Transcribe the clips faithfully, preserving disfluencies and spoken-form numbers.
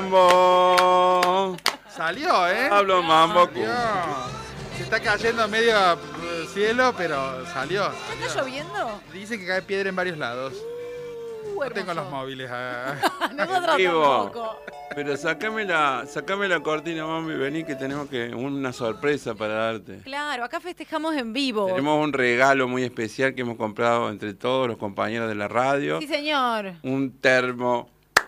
Mambo. Salió, ¿eh? Pablo Mambo. Salió. Se está cayendo medio eh, cielo, pero salió. ¿No salió. está lloviendo? Dice que cae piedra en varios lados. Uh, No tengo hermoso. los móviles. ah. Nosotros Vivo. tampoco. Pero sacame la, sacame la cortina, mami, vení que tenemos que una sorpresa para darte. Claro, acá festejamos en vivo. Tenemos un regalo muy especial que hemos comprado entre todos los compañeros de la radio. Sí, señor. Un termo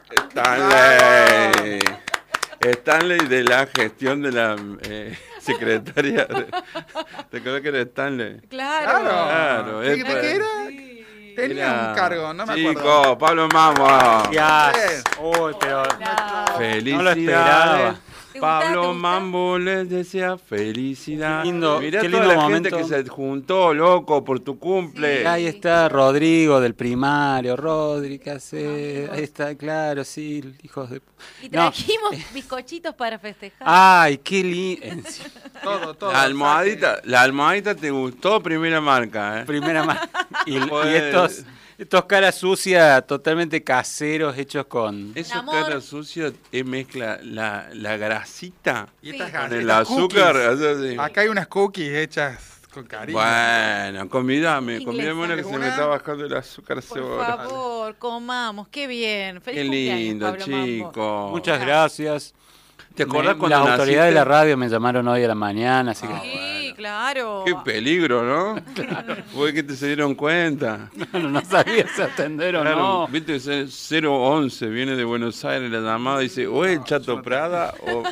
Stanley. Stanley de la gestión de la eh, secretaria. De, ¿te acuerdas que era Stanley? Claro. Claro, ¿Qué, es de qué era? Tenía Era- un cargo, no me Chico, acuerdo. Pablo Mambo. Gracias. Uy, pero Hola. Felicidades. No lo esperaba. ¿Te gusta? ¿Te Pablo gusta? Mambo les desea felicidad. Qué lindo- Mirá qué toda lindo la momento. gente que se juntó, loco, por tu cumple. Sí. ahí está Rodrigo del primario, Rodri, ¿qué hace? Ahí está, claro, sí, hijos de... Y No. trajimos bizcochitos para festejar. Ay, qué lindo. Todo, todo. La almohadita, la almohadita te gustó, primera marca, ¿eh? Primera más. Y, y Pues- estos, estos caras sucias totalmente caseros hechos con... Eso Amor. cara sucia es mezcla la, la grasita Y estas Sí. galletas, con el azúcar. cookies. así. Acá hay unas cookies hechas con cariño. Bueno, convidame, Inglesa. convidame una que se me ¿Una? está bajando el azúcar hace Por horas. favor, comamos. Qué bien. Feliz Qué cumpleaños, lindo, Pablo Mambo. chico. Muchas gracias. ¿Te acordás Me- cuando Las autoridades de naciste? la radio me llamaron hoy a la mañana, así que... Sí, claro. Qué peligro, ¿no? Fue que te se dieron cuenta. No, no sabía si atender o Claro, no. viste, cero once viene de Buenos Aires la llamada y dice, o es el Chato Prada o...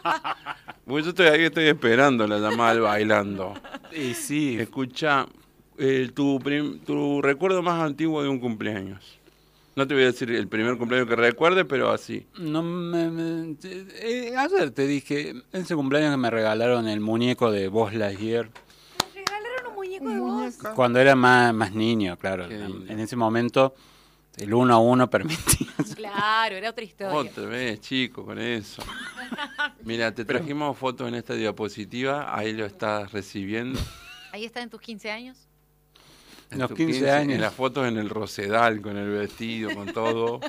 Pues yo estoy ahí, estoy esperando la llamada al bailando. Y sí, Escucha, eh, tu, prim- tu recuerdo más antiguo de un cumpleaños. No te voy a decir el primer cumpleaños que recuerde, pero así. no me, me- eh, ayer te dije, ese cumpleaños que me regalaron el muñeco de Buzz Lightyear, ¿Te regalaron un muñeco de vos? cuando era más, más niño, claro. Qué En, lindo. en ese momento el uno a uno permitía. Claro, era otra historia. Otra vez, chico, con eso. Mira, te trajimos fotos en esta diapositiva, ahí lo estás recibiendo. Ahí está en tus quince años. En Los tus quince años. En las fotos en el Rosedal, con el vestido, con todo.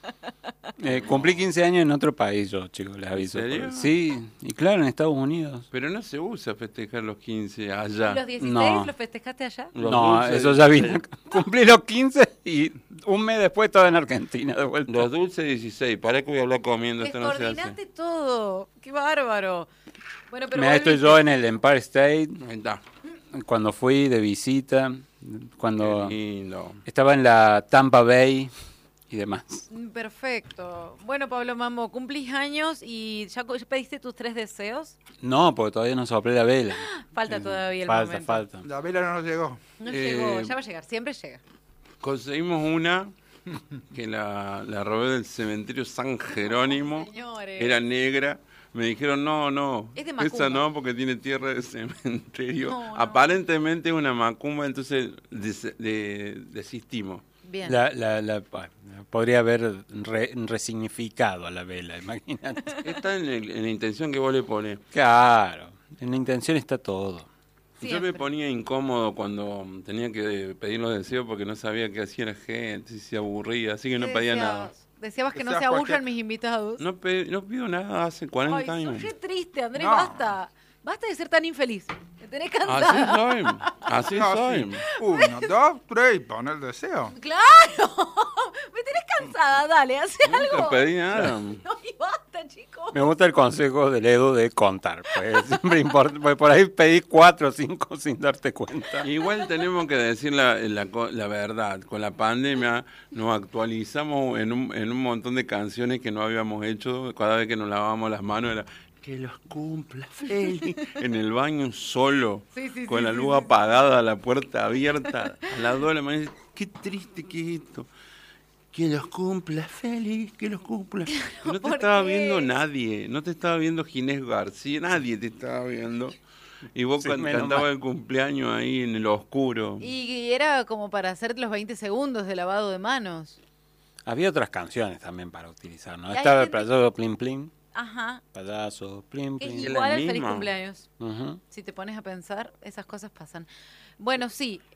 Eh, cumplí quince años en otro país yo, chicos, les aviso. serio? porque- Sí, y claro, en Estados Unidos. Pero no se usa festejar los quince ¿Y allá. los dieciséis No. los festejaste allá? Los no, dulces, eso ya vine. Cumplí los quince y un mes después estaba en Argentina de vuelta. Los dulces dieciséis, para que voy a hablar comiendo, esto no se Descoordinaste hace. todo. Qué bárbaro. Bueno, pero Mira, estoy volviste. yo en el Empire State, Ahí está. cuando fui de visita, cuando Qué lindo. estaba en la Tampa Bay y demás. Mm, Perfecto. Bueno, Pablo Mambo, cumplís años y ya co- ya pediste tus tres deseos. No, porque todavía no soplé la vela. Falta Eh, todavía el falta, momento. falta. La vela no nos llegó. No Eh, llegó, ya va a llegar, siempre llega. Conseguimos una que la, la robé del cementerio San Jerónimo. Señores. Era negra. Me dijeron, no, no, Es de esa macumba. no, porque tiene tierra de cementerio. No, no. Aparentemente es una macumba, entonces des- de- desistimos. Bien. La, la, la- bueno, podría haber re- resignificado a la vela, imagínate. Está en, el- en la intención que vos le pones. Claro, en la intención está todo. Yo Siempre. me ponía incómodo cuando tenía que pedir los deseos porque no sabía qué hacía la gente, si se aburría, así que no ¿Qué pedía deseabas? nada. Deseabas que no Deseabas se aburran cualquier- mis invitados. No, pe- no pido nada hace Ay, cuarenta años. sos re triste, Andrés, No. basta. Basta de ser tan infeliz. Me tenés Así cansada. soy, así No, soy. sí. Uno, dos, tres y pon el deseo. ¡Claro! Me tenés cansada, dale, haz Nunca algo. pedí nada. No, y basta, chicos. Me gusta el consejo del Edu de contar, pues siempre importa, porque por ahí pedí cuatro o cinco sin darte cuenta. Igual tenemos que decir la, la, co- la verdad. Con la pandemia nos actualizamos en un, en un montón de canciones que no habíamos hecho. Cada vez que nos lavábamos las manos era que los cumpla feliz. En el baño solo, Sí, sí, con sí, la sí, luz sí, sí. apagada, la puerta abierta. A las dos de la mañana, qué triste que es esto. Que los cumpla feliz, que los cumpla. Y no te ¿por estaba qué? viendo nadie, no te estaba viendo Ginés García, nadie te estaba viendo. Y vos Sí, can- menos cantabas mal. el cumpleaños ahí en lo oscuro. Y, y era como para hacer los veinte segundos de lavado de manos. Había otras canciones también para utilizar, ¿no? Y hay Estaba el gente- payaso Plin Plin, Ajá. payaso Plin Que es Plin. la igual al feliz misma. cumpleaños. Ujú. Si te pones a pensar, esas cosas pasan. Bueno, sí,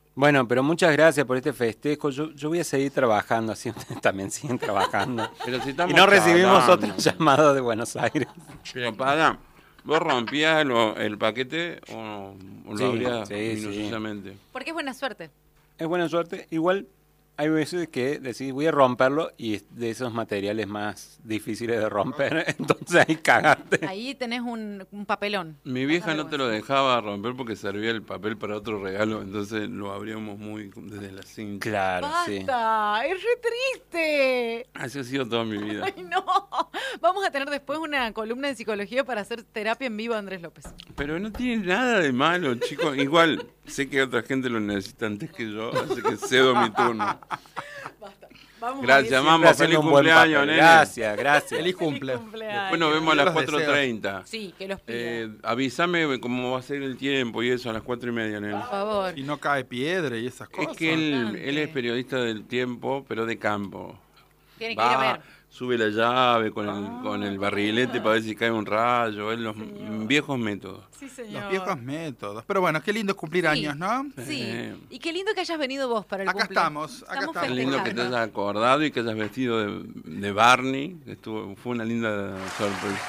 Bueno, pero muchas gracias por este festejo. Yo, yo voy a seguir trabajando, así ustedes también siguen trabajando. Pero si estamos Y no recibimos hablando. otro llamado de Buenos Aires. Pero para, ¿vos rompías lo- el paquete o, o lo Sí, abrías sí, sí. minuciosamente? Porque es buena suerte. Es buena suerte. Igual hay veces que decís, voy a romperlo y es de esos materiales más difíciles de romper. Entonces ahí cagaste. Ahí tenés un, un papelón. Mi vieja no te lo dejaba romper porque servía el papel para otro regalo, entonces lo abríamos muy desde la cinta. Claro, sí. ¡Basta! ¡Es re triste! Así ha sido toda mi vida. ¡Ay, no! Vamos a tener después una columna de psicología para hacer terapia en vivo a Andrés López. Pero no tiene nada de malo, chicos. Igual, sé que otra gente lo necesita antes que yo, así que cedo mi turno. Basta. Vamos Gracias, a ir. mamá. Siempre Feliz haciendo un buen cumpleaños, papel. nene. Gracias, gracias. Feliz cumple. Feliz cumpleaños. Después nos vemos a las Los cuatro deseos. treinta. Sí, que los pida. Eh, avísame cómo va a ser el tiempo y eso a las cuatro y media, nene. Por favor. Y no cae piedra y esas Es cosas. que él, Importante. él es periodista del tiempo, pero de campo. Tiene que ir a Va, ver. sube la llave con el, con el barrilete para ver si cae un rayo. Él los Señor. viejos métodos. Sí, señor. Los viejos métodos. Pero bueno, qué lindo cumplir Sí. años, ¿no? Sí. Eh. Y qué lindo que hayas venido vos para el Acá cumple. estamos, acá estamos. Qué lindo que te festejando. hayas acordado y que hayas vestido de, de Barney. Estuvo, fue una linda sorpresa.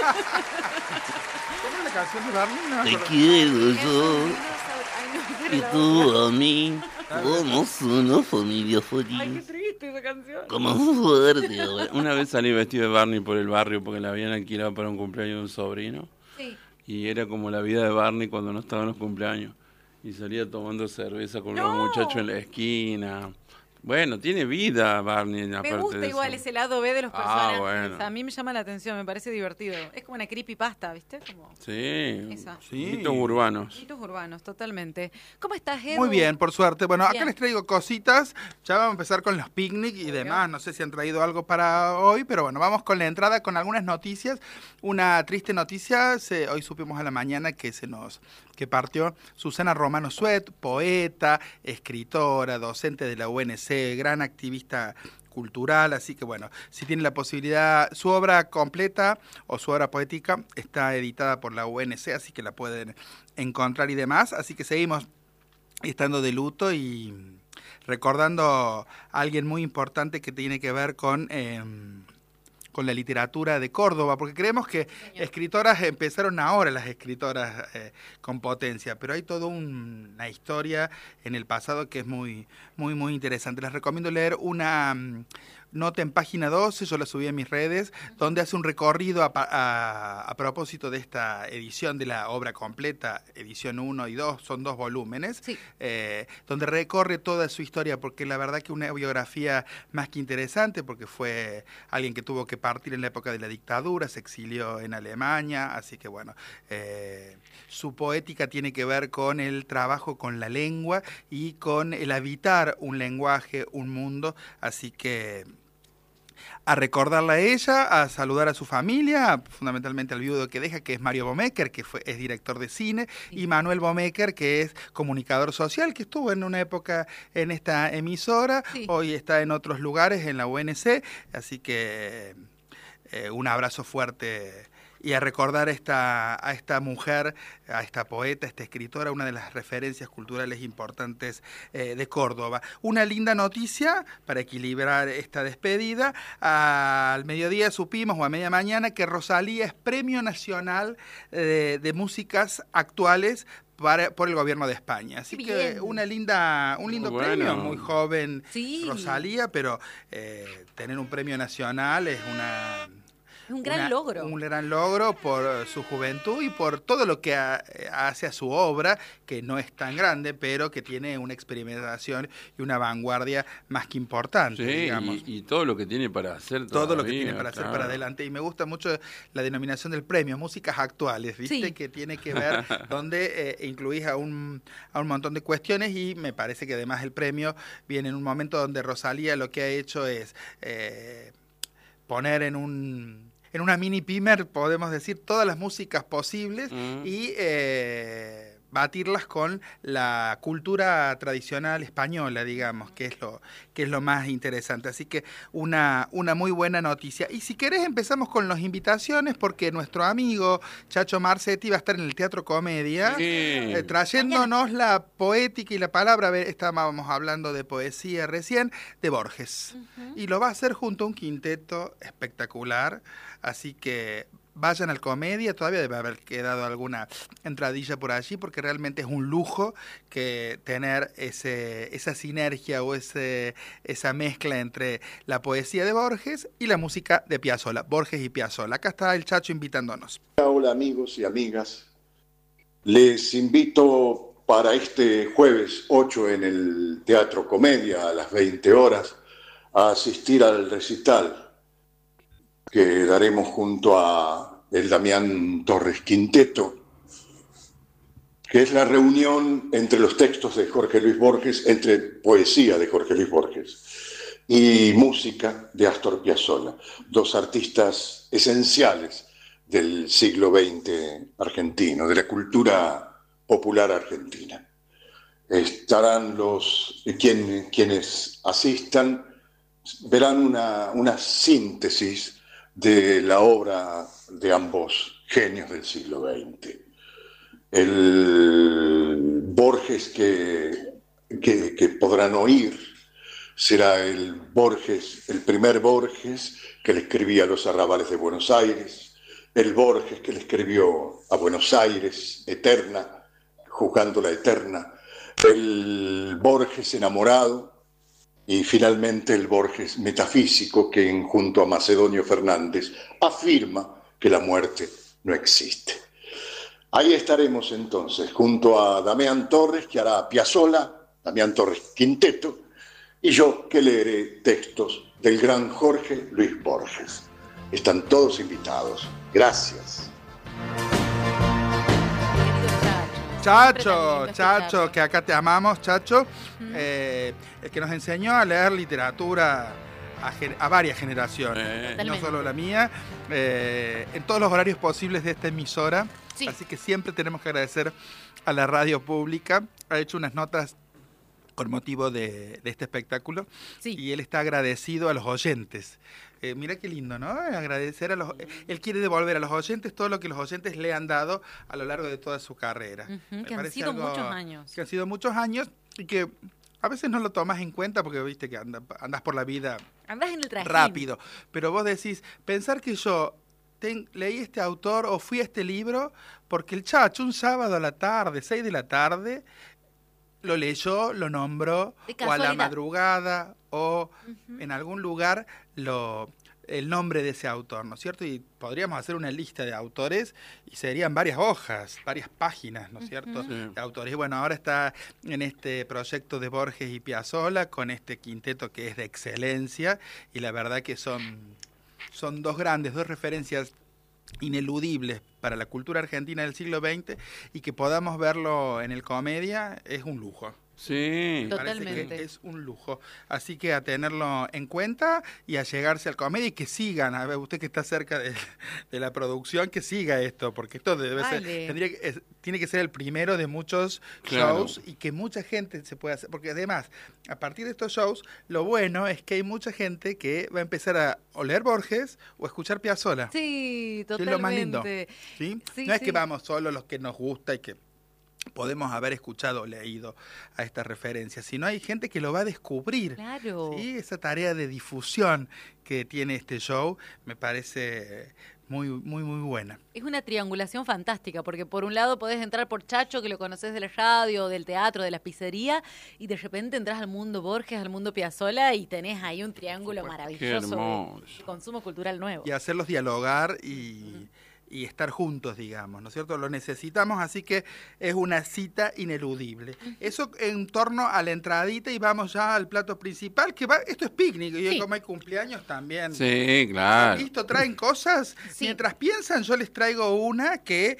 ¿Cómo es la canción de Barney? No me Te acuerdo. quiero Eso, yo ay, no, y la tú a mí. Somos una familia Ay, qué feliz. triste esa canción. Como fuerte. ahora. Una vez salí vestido de Barney por el barrio porque la habían alquilado para un cumpleaños de un sobrino. Sí. Y era como la vida de Barney cuando no estaba en los cumpleaños. Y salía tomando cerveza con ¡No! los muchachos en la esquina. Bueno, tiene vida Barney, Me aparte gusta de igual eso. ese lado B de los Ah, personajes. bueno. A mí me llama la atención, me parece divertido. Es como una creepypasta, ¿viste? Como Sí, Esa. Sí. mitos urbanos. mitos urbanos, totalmente. ¿Cómo estás, Edu? Muy bien, por suerte. Bueno, acá Bien. les traigo cositas. Ya vamos a empezar con los picnic y demás. No sé si han traído algo para hoy, pero bueno, vamos con la entrada con algunas noticias. Una triste noticia, se- hoy supimos a la mañana que se nos que partió Susana Romano Suet, poeta, escritora, docente de la U N C, gran activista cultural, así que bueno, si tienen la posibilidad, su obra completa o su obra poética está editada por la U N C, así que la pueden encontrar y demás, así que seguimos estando de luto y recordando a alguien muy importante que tiene que ver con, eh, con la literatura de Córdoba, porque creemos que escritoras empezaron ahora, las escritoras eh, con potencia, pero hay toda un- una historia en el pasado que es muy, muy, muy interesante. Les recomiendo leer una mm, nota en página doce, yo la subí en mis redes, donde hace un recorrido a, pa- a- a propósito de esta edición de la obra completa, edición uno y dos, son dos volúmenes, Sí. eh, donde recorre toda su historia, porque la verdad que una biografía más que interesante, porque fue alguien que tuvo que partir en la época de la dictadura, se exilió en Alemania, así que bueno, eh, su poética tiene que ver con el trabajo con la lengua y con el habitar un lenguaje, un mundo, así que a recordarla a ella, a saludar a su familia, fundamentalmente al viudo que deja, que es Mario Bomecker, que fue, es director de cine, y Manuel Bomecker, que es comunicador social, que estuvo en una época en esta emisora, Sí. hoy está en otros lugares, en la U N C, así que eh, un abrazo fuerte y a recordar esta, a esta mujer, a esta poeta, a esta escritora, una de las referencias culturales importantes eh, de Córdoba. Una linda noticia para equilibrar esta despedida. Al mediodía supimos, o a media mañana, que Rosalía es Premio Nacional eh, de Músicas Actuales para, por el gobierno de España. Así Qué que bien. una linda, un Muy lindo bueno. premio, muy joven Sí. Rosalía, pero eh, tener un premio nacional es una... Es un gran una- logro. Un gran logro por eh, su juventud y por todo lo que ha- eh, hace a su obra, que no es tan grande, pero que tiene una experimentación y una vanguardia más que importante, Sí, digamos. y, y todo lo que tiene para hacer Todo lo que todavía, tiene para hacer claro. para adelante. Y me gusta mucho la denominación del premio, músicas actuales, ¿viste? Sí. Que tiene que ver donde eh, incluís a un, a un montón de cuestiones y me parece que además el premio viene en un momento donde Rosalía lo que ha hecho es eh, poner en un... En una mini pimer, podemos decir, todas las músicas posibles Mm. y eh, batirlas con la cultura tradicional española, digamos, que es lo, que es lo más interesante. Así que una, una muy buena noticia. Y si querés empezamos con las invitaciones, porque nuestro amigo Chacho Marcetti va a estar en el Teatro Comedia, Sí. eh, trayéndonos la poética y la palabra. A ver, estábamos hablando de poesía recién, de Borges. Ujú. Y lo va a hacer junto a un quinteto espectacular. Así que vayan al Comedia, todavía debe haber quedado alguna entradilla por allí, porque realmente es un lujo que tener ese, esa sinergia o ese, esa mezcla entre la poesía de Borges y la música de Piazzolla, Borges y Piazzolla. Acá está el Chacho invitándonos. Hola amigos y amigas, les invito para este jueves ocho en el Teatro Comedia a las veinte horas a asistir al recital que daremos junto a el Damián Torres Quinteto, que es la reunión entre los textos de Jorge Luis Borges, entre poesía de Jorge Luis Borges y música de Astor Piazzolla, dos artistas esenciales del siglo veinte argentino, de la cultura popular argentina. Estarán los quien, quienes asistan, verán una, una síntesis de la obra de ambos genios del siglo veinte. El Borges que, que, que podrán oír será el Borges, el primer Borges que le escribía a los arrabales de Buenos Aires, el Borges que le escribió a Buenos Aires, eterna, juzgando la eterna, el Borges enamorado, y finalmente el Borges metafísico que junto a Macedonio Fernández afirma que la muerte no existe. Ahí estaremos entonces junto a Damián Torres, que hará Piazzolla, Damián Torres Quinteto, y yo que leeré textos del gran Jorge Luis Borges. Están todos invitados. Gracias. Chacho, Chacho, que acá te amamos, Chacho, uh-huh. eh, el que nos enseñó a leer literatura a, gen- a varias generaciones, eh. no solo la mía, eh, en todos los horarios posibles de esta emisora, sí. Así que siempre tenemos que agradecer a la radio pública. Ha hecho unas notas con motivo de, de este espectáculo, sí. Y él está agradecido a los oyentes. Eh, mira qué lindo, ¿no? Agradecer a los... Él quiere devolver a los oyentes todo lo que los oyentes le han dado a lo largo de toda su carrera. Uh-huh, que han sido algo, muchos años. Que han sido muchos años y que a veces no lo tomas en cuenta porque viste que anda, andás por la vida andás en el trajín. Rápido. Pero vos decís, pensar que yo ten, leí este autor o fui a este libro porque el Chacho un sábado a la tarde, seis de la tarde... lo leyó, lo nombró, o a la madrugada, o uh-huh. en algún lugar lo, el nombre de ese autor, ¿no es cierto? Y podríamos hacer una lista de autores y serían varias hojas, varias páginas, ¿no es cierto? Uh-huh. Sí. De autores. Y bueno, ahora está en este proyecto de Borges y Piazzolla, con este quinteto que es de excelencia, y la verdad que son, son dos grandes, dos referencias ineludibles para la cultura argentina del siglo veinte, y que podamos verlo en el Comedia es un lujo. Sí, totalmente. Es un lujo. Así que a tenerlo en cuenta y a llegarse al Comedia y que sigan. A ver, usted que está cerca de, de la producción, que siga esto, porque esto debe vale. ser, tendría que, es, tiene que ser el primero de muchos claro. shows y que mucha gente se pueda hacer. Porque además, a partir de estos shows, lo bueno es que hay mucha gente que va a empezar a o leer Borges o a escuchar Piazzolla. Sí, totalmente. Que es lo más lindo. ¿Sí? Sí, no es sí. que vamos solo los que nos gusta y que podemos haber escuchado o leído a esta referencia, sino hay gente que lo va a descubrir. Claro. ¿Sí? Esa tarea de difusión que tiene este show me parece muy, muy, muy buena. Es una triangulación fantástica, porque por un lado podés entrar por Chacho, que lo conoces de la radio, del teatro, de la pizzería, y de repente entras al mundo Borges, al mundo Piazzolla, y tenés ahí un triángulo maravilloso de, de consumo cultural nuevo. Y hacerlos dialogar y... Uh-huh. y estar juntos, digamos, ¿no es cierto? Lo necesitamos, así que es una cita ineludible. Uh-huh. Eso en torno a la entradita, y vamos ya al plato principal, que va, esto es picnic, y sí. como hay cumpleaños también. Sí, claro. Listo, traen cosas. Sí. Mientras piensan, yo les traigo una que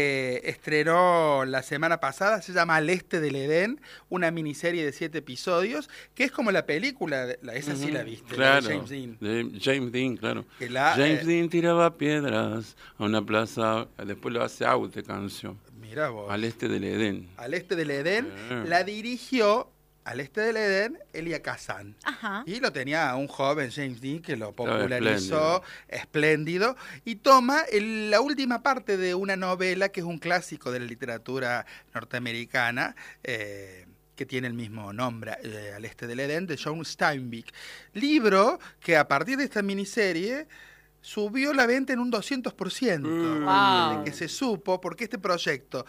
se estrenó la semana pasada, se llama Al Este del Edén, una miniserie de siete episodios, que es como la película, la, esa uh-huh. sí la viste, claro. de James Dean. De James Dean, claro. La, James eh, Dean tiraba piedras a una plaza, después lo hace out de canción. Mira vos. Al este del Edén. Al este del Edén. Ah. La dirigió, Al este del Edén, Elia Kazan. Ajá. Y lo tenía un joven James Dean que lo Estaba popularizó, espléndido. Y toma el- la última parte de una novela que es un clásico de la literatura norteamericana, eh, que tiene el mismo nombre, eh, Al este del Edén, de John Steinbeck. Libro que a partir de esta miniserie subió la venta en un doscientos por ciento. Mm. Wow. De que se supo, porque este proyecto,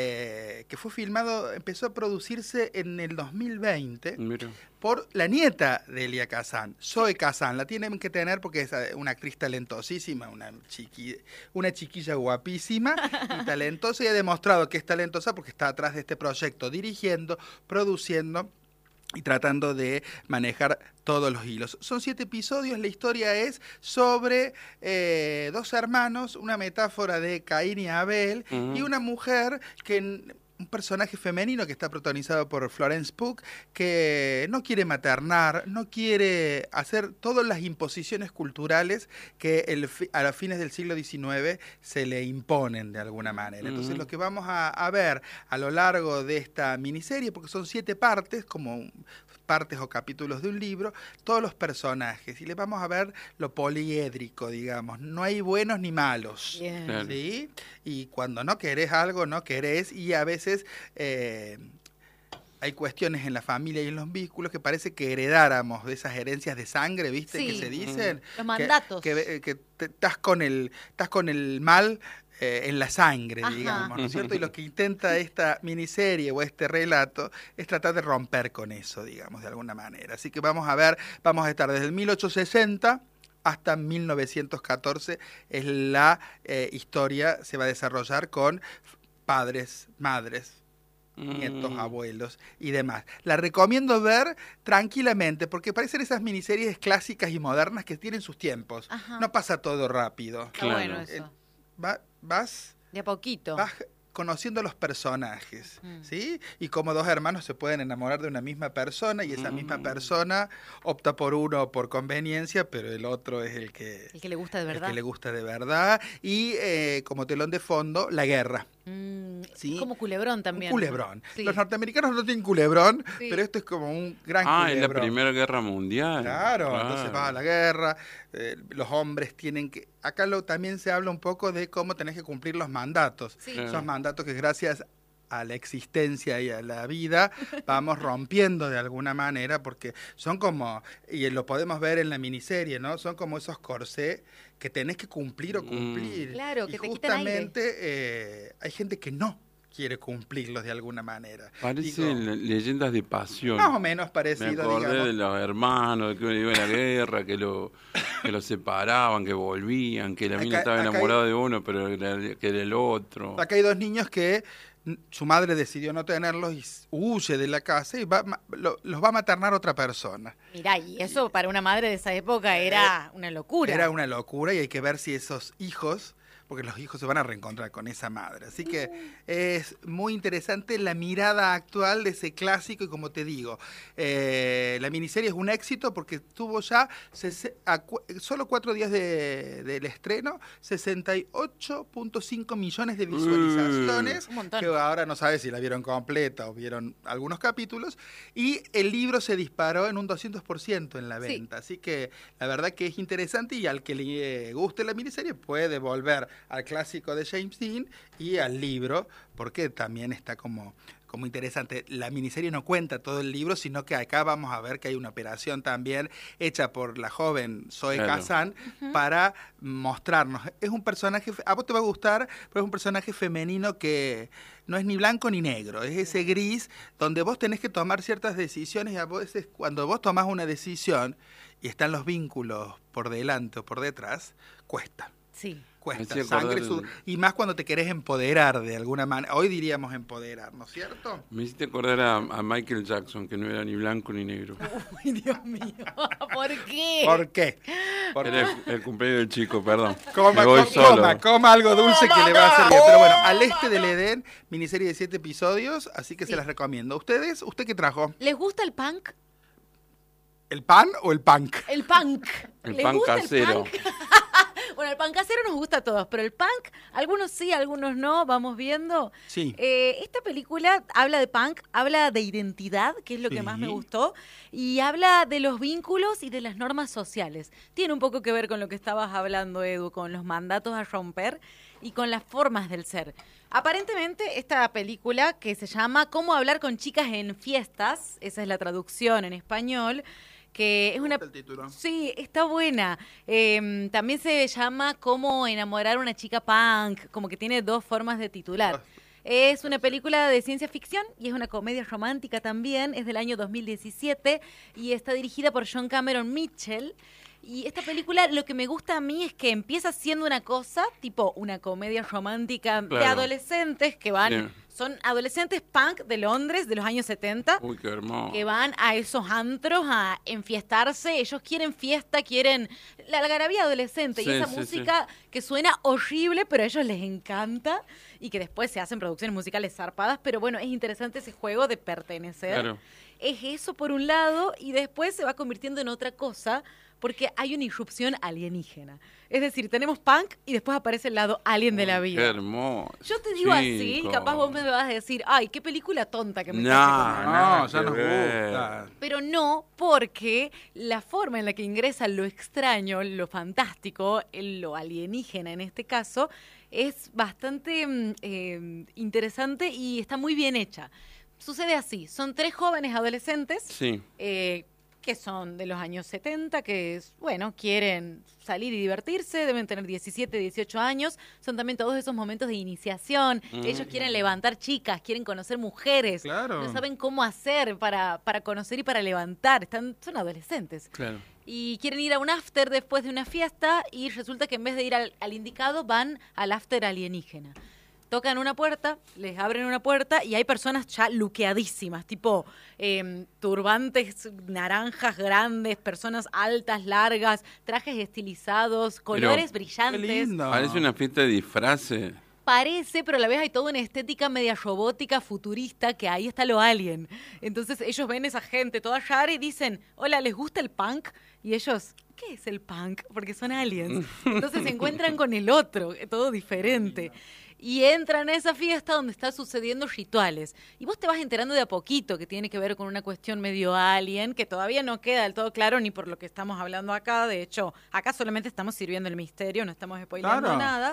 eh, que fue filmado, empezó a producirse en el dos mil veinte Mira. por la nieta de Elia Kazan, Zoe Kazan. La tienen que tener porque es eh, una actriz talentosísima, una, chiqui, una chiquilla guapísima y talentosa, y ha demostrado que es talentosa porque está atrás de este proyecto, dirigiendo, produciendo y tratando de manejar todos los hilos. Son siete episodios, la historia es sobre eh, dos hermanos, una metáfora de Caín y Abel, Ujú. y una mujer que... un personaje femenino que está protagonizado por Florence Pugh, que no quiere maternar, no quiere hacer todas las imposiciones culturales que el, fi- a los fines del siglo diecinueve se le imponen de alguna manera. Entonces, Ujú. lo que vamos a, a ver a lo largo de esta miniserie, porque son siete partes, como partes o capítulos de un libro, todos los personajes, y les vamos a ver lo poliédrico, digamos. No hay buenos ni malos. Bien. Claro. ¿Sí? Y cuando no querés algo, no querés, y a veces eh, hay cuestiones en la familia y en los vínculos que parece que heredáramos de esas herencias de sangre, ¿viste? Sí. Que se dicen. Los que- mandatos. Que, que te- estás con el, estás con el mal eh, en la sangre, Ajá. digamos, ¿no es cierto? Y lo que intenta esta miniserie o este relato es tratar de romper con eso, digamos, de alguna manera. Así que vamos a ver, vamos a estar desde el mil ochocientos sesenta hasta mil novecientos catorce, es la eh, historia, se va a desarrollar con padres, madres, nietos, Mm. abuelos y demás. La recomiendo ver tranquilamente porque parecen esas miniseries clásicas y modernas que tienen sus tiempos. Ajá. No pasa todo rápido. Está Claro. bueno Eh, eso. Va- vas, De a poquito. vas conociendo los personajes, Mm. ¿sí? Y cómo dos hermanos se pueden enamorar de una misma persona y esa misma Mm. persona opta por uno por conveniencia, pero el otro es el que, El que le gusta de el verdad. que le gusta de verdad. Y eh, como telón de fondo, la guerra. Mm, Sí. Como culebrón también. Un culebrón. Sí. Los norteamericanos no tienen culebrón, Sí. pero esto es como un gran Ah, es culebrón. la Primera Guerra Mundial. Claro, Ah. entonces vas a la guerra, eh, los hombres tienen que... Acá lo, también se habla un poco de cómo tenés que cumplir los mandatos. Sí. Claro. Esos mandatos que gracias a la existencia y a la vida vamos rompiendo de alguna manera, porque son como, y lo podemos ver en la miniserie, ¿no? Son como esos corsés que tenés que cumplir o Mm. cumplir. Claro, y que te quitan aire. justamente eh, hay gente que no quiere cumplirlos de alguna manera. Parece Digo, le- leyendas de pasión. más o menos Me parecido, acordé digamos. de los hermanos, de que uno iba a la guerra, que lo, que lo separaban, que volvían, que la Acá- mina estaba acá hay- enamorada de uno, pero era- que era el otro. Acá hay dos niños que mm, su madre decidió no tenerlos y s- huye de la casa y va, ma- lo- los va a maternar otra persona. Mirá, y eso para una madre de esa época era una locura. Era una locura y hay que ver si esos hijos, porque los hijos se van a reencontrar con esa madre. Así que es muy interesante la mirada actual de ese clásico y como te digo, eh, la miniserie es un éxito porque tuvo ya sese- a cu- solo cuatro días de- del estreno, sesenta y ocho punto cinco millones de visualizaciones, Un montón. que ahora no sabes si la vieron completa o vieron algunos capítulos, y el libro se disparó en un doscientos por ciento en la Sí. venta. Así que la verdad que es interesante y al que le guste la miniserie puede volver al clásico de James Dean y al libro, porque también está como, como interesante. La miniserie no cuenta todo el libro, sino que acá vamos a ver que hay una operación también hecha por la joven Zoe Claro. Kazan para mostrarnos. Es un personaje, a vos te va a gustar, pero es un personaje femenino que no es ni blanco ni negro, es ese gris donde vos tenés que tomar ciertas decisiones y a veces cuando vos tomás una decisión y están los vínculos por delante o por detrás, cuesta. Sí. Cuesta, Me hacía acordar sangre, el- sudor, y más cuando te querés empoderar de alguna manera. Hoy diríamos empoderar, ¿no es cierto? Me hiciste acordar a, a Michael Jackson, que no era ni blanco ni negro. Uy, Dios mío. ¿Por qué? ¿Por qué? Por- Era el, el cumpleaños del chico, perdón. Coma, Me voy co- solo. coma, coma algo dulce que le va a hacer bien. Pero bueno, Al este del Edén, miniserie de siete episodios, así que Sí. se las recomiendo. ¿Ustedes? ¿Usted qué trajo? ¿Les gusta el punk? ¿El pan o el punk? El punk. El ¿Les pan gusta casero. El punk? Bueno, el punk casero nos gusta a todos, pero el punk, algunos sí, algunos no, vamos viendo. Sí. Eh, esta película habla de punk, habla de identidad, que es lo que Sí. más me gustó, y habla de los vínculos y de las normas sociales. Tiene un poco que ver con lo que estabas hablando, Edu, con los mandatos a romper y con las formas del ser. Aparentemente, esta película, que se llama Cómo hablar con chicas en fiestas, esa es la traducción en español, que es una... El título. Sí, está buena. Eh, también se llama Cómo enamorar a una chica punk, como que tiene dos formas de titular. Es una película de ciencia ficción y es una comedia romántica también, es del año dos mil diecisiete y está dirigida por John Cameron Mitchell. Y esta película, lo que me gusta a mí es que empieza siendo una cosa, tipo una comedia romántica de Claro. adolescentes que van, Sí. son adolescentes punk de Londres de los años setenta. Uy, qué hermoso. Que van a esos antros a enfiestarse. Ellos quieren fiesta, quieren la algarabía adolescente. Sí, y esa sí, música que suena horrible, pero a ellos les encanta. Y que después se hacen producciones musicales zarpadas. Pero bueno, es interesante ese juego de pertenecer. Claro. Es eso por un lado, y después se va convirtiendo en otra cosa, porque hay una irrupción alienígena. Es decir, tenemos punk y después aparece el lado alien de la Qué vida. hermoso. Yo te digo así, chico. capaz vos me vas a decir, ay, qué película tonta que me No, estás recomendando". nada No, ya que nos ver. gusta. Pero no, porque la forma en la que ingresa lo extraño, lo fantástico, el- lo alienígena en este caso, es bastante mm, eh, interesante y está muy bien hecha. Sucede así, son tres jóvenes adolescentes Sí. eh, que son de los años setenta, que, es, bueno, quieren salir y divertirse, deben tener diecisiete, dieciocho años, son también todos esos momentos de iniciación, Mm. ellos quieren levantar chicas, quieren conocer mujeres, Claro. no saben cómo hacer para, para conocer y para levantar, están, son adolescentes. Claro. Y quieren ir a un after después de una fiesta y resulta que en vez de ir al, al indicado van al after alienígena. Tocan una puerta, les abren una puerta y hay personas ya luqueadísimas, tipo eh, turbantes naranjas grandes, personas altas, largas, trajes estilizados, colores Qué brillantes. lindo. Parece una fiesta de disfraces. Parece, pero a la vez hay toda una estética media robótica, futurista, que ahí está lo alien. Entonces ellos ven esa gente toda rara y dicen, hola, ¿les gusta el punk? Y ellos, ¿qué es el punk? Porque son aliens. Entonces se encuentran con el otro, todo diferente. Y entran a esa fiesta donde están sucediendo rituales. Y vos te vas enterando de a poquito que tiene que ver con una cuestión medio alien, que todavía no queda del todo claro ni por lo que estamos hablando acá. De hecho, acá solamente estamos sirviendo el misterio, no estamos spoileando Claro. nada.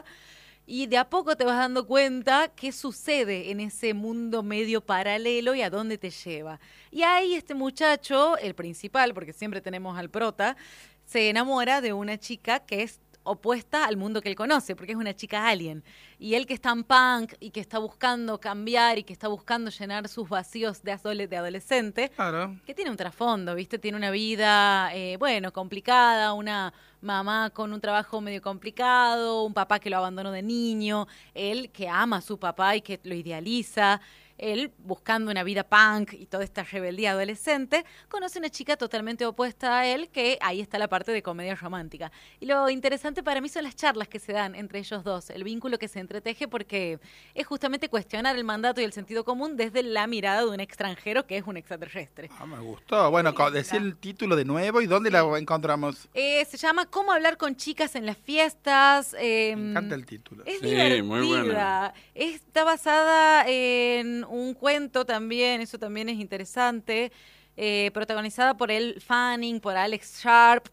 Y de a poco te vas dando cuenta qué sucede en ese mundo medio paralelo y a dónde te lleva. Y ahí este muchacho, el principal, porque siempre tenemos al prota, se enamora de una chica que es opuesta al mundo que él conoce, porque es una chica alien. Y él que es tan punk y que está buscando cambiar y que está buscando llenar sus vacíos de, adole- de adolescente, Claro. que tiene un trasfondo, ¿viste? Tiene una vida, eh, bueno, complicada, una mamá con un trabajo medio complicado, un papá que lo abandonó de niño, él que ama a su papá y que lo idealiza, él buscando una vida punk y toda esta rebeldía adolescente, conoce una chica totalmente opuesta a él, que ahí está la parte de comedia romántica. Y lo interesante para mí son las charlas que se dan entre ellos dos, el vínculo que se entreteje, porque es justamente cuestionar el mandato y el sentido común desde la mirada de un extranjero que es un extraterrestre. Ah, me gustó. Bueno, co- decía el título de nuevo y ¿dónde la encontramos? Eh, se llama Cómo hablar con chicas en las fiestas. eh, Me encanta el título. Es Sí, divertida. muy buena. Está basada en un cuento también, eso también es interesante. eh, protagonizada por Elle Fanning, por Alex Sharp.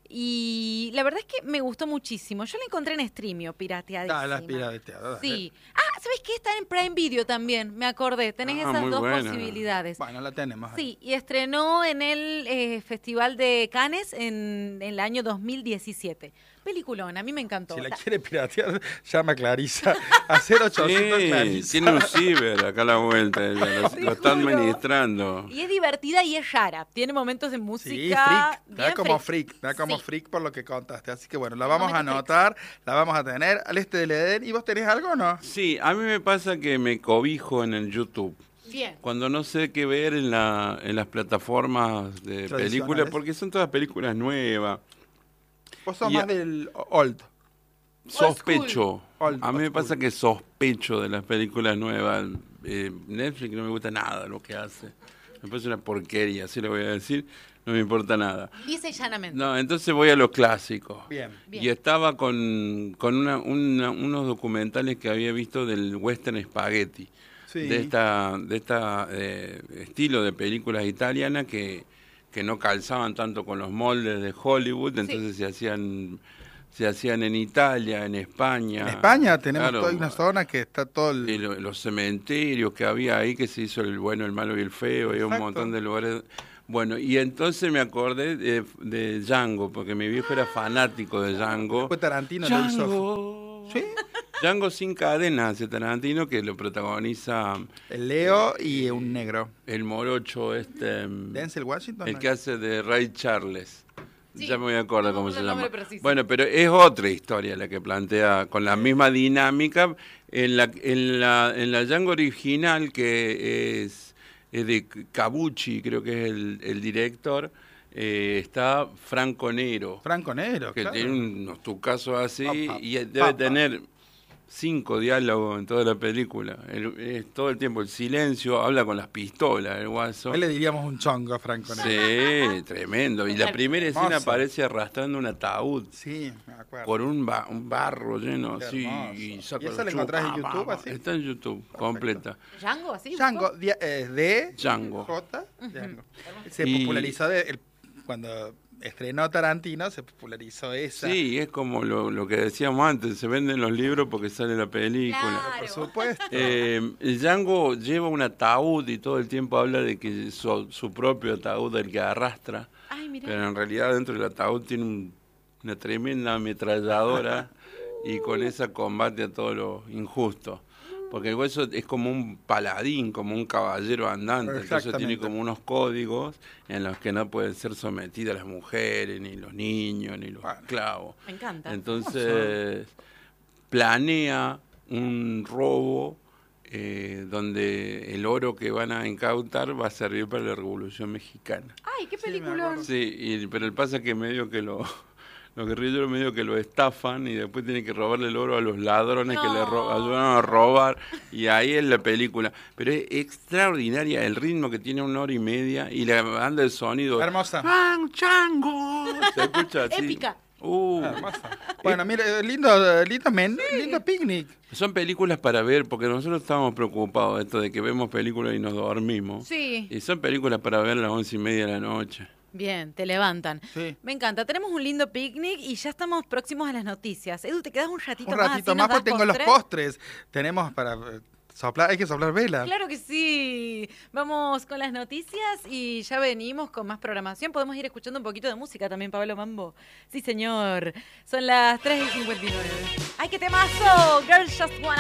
Y la verdad es que me gustó muchísimo. Yo la encontré en Streamio, pirateadísima. Ah, las pirateadas. Sí. Ah, ¿sabes qué? Está en Prime Video también, me acordé. Tenés Ah, esas muy dos buena. posibilidades. Bueno, la tenemos. ahí. Sí, y estrenó en el eh, Festival de Cannes en, en el año dos mil diecisiete. Peliculón, a mí me encantó. Si la La- quiere piratear, llama a Clarisa. A cero ochocientos Sí, Clarisa. tiene un ciber acá a la vuelta. ella Lo, Te lo está juro. administrando. Y es divertida y es rara. Tiene momentos de Sí, música. freak. Da bien como freak. Da como Sí. freak por lo que contaste. Así que bueno, la vamos a Momento anotar, la vamos a tener al este del Edén. ¿Y vos tenés algo o no? Sí, a mí me pasa que me cobijo en el YouTube. Bien. Cuando no sé qué ver en, la, en las plataformas de Tradicionales. películas, porque son todas películas nuevas. Vos sos Y a- más del old. Sospecho. Old A mí me school. pasa que sospecho de las películas nuevas. Eh, Netflix no me gusta nada lo que hace. Me parece una porquería, así lo voy a decir. No me importa nada. Dice llanamente. No, entonces voy a los clásicos. Bien. Bien. Y estaba con, con una, una- unos documentales que había visto del western spaghetti. Sí. De esta, de esta eh, estilo de películas italianas que, que no calzaban tanto con los moldes de Hollywood, entonces se hacían se hacían en Italia, en España. En España tenemos Claro, toda una zona que está todo el... y lo- los cementerios que había ahí, que se hizo el bueno, el malo y el feo, y un Exacto. montón de lugares. Bueno, y entonces me acordé de, de Django, porque mi viejo era fanático de Django. Fue Tarantino lo hizo. Django. ¿Sí? Django sin cadenas, hace Tarantino, que lo protagoniza El Leo y un negro. el morocho este, Denzel Washington. el ¿no? que hace de Ray Charles. Sí. Ya me voy a acordar No, cómo no, se el llama. nombre preciso. Bueno, pero es otra historia la que plantea, con la misma dinámica. En la, en la, en la Django original, que es, es de Cabucci, creo que es el, el director, eh, está Franco Nero, Franco Negro, que claro. tiene unos tucazos así, Papa, y debe papa. tener cinco diálogos en toda la película. El- es todo el tiempo el silencio, habla con las pistolas, el guaso. Hoy le diríamos un chongo a Franco Negro. Sí, tremendo. Y la primera escena Hermoso. aparece arrastrando un ataúd Sí, me acuerdo. por un, ba- un barro lleno Qué así. hermoso. Y, saca ¿Y eso los la encontrás en chupos, pa, YouTube, pa, así? Está en YouTube, completa. ¿Django así? Django, dia- eh, de Django. J. Django. Se Y- popularizó de- el- cuando estrenó Tarantino, se popularizó esa. Sí, es como lo, lo que decíamos antes, se venden los libros porque sale la película. Claro. Por supuesto. Eh, el Django lleva un ataúd y todo el tiempo habla de que su, su propio ataúd es el que arrastra, Ay, mira. pero en realidad dentro del ataúd tiene un- una tremenda ametralladora y con esa combate a todo lo injusto. Porque el hueso es como un paladín, como un caballero andante, entonces Exactamente. tiene como unos códigos en los que no pueden ser sometidas las mujeres, ni los niños, ni los Bueno. esclavos. Me encanta. Entonces planea un robo eh, donde el oro que van a incautar va a servir para la Revolución Mexicana. Ay, qué Sí, me peliculón. acuerdo. Sí, y, pero el pasa que medio que lo... Los guerrilleros medio que lo estafan y después tienen que robarle el oro a los ladrones que le ro- No. ayudaron a robar. Y ahí es la película. Pero es extraordinaria el ritmo que tiene una hora y media y la banda de sonido. Hermosa. ¡Juan Chango! Se escucha así. Épica. Uh, Hermosa. Bueno, mire, lindo, lindo menú, lindo picnic. son películas para ver porque nosotros estamos preocupados de esto de que vemos películas y nos dormimos. Sí. Y son películas para ver a las once y media de la noche. Bien, te levantan. Sí. Me encanta. Tenemos un lindo picnic y ya estamos próximos a las noticias. Edu, ¿te quedas un ratito Un más? ratito así más nos das porque tengo los postre? postres. Tenemos para eh, soplar, hay que soplar vela. Claro que sí. Vamos con las noticias y ya venimos con más programación. Podemos ir escuchando un poquito de música también, Pablo Mambo. Sí, señor. Son las tres y cincuenta y nueve. ¡Ay, qué temazo! Girls Just Wanna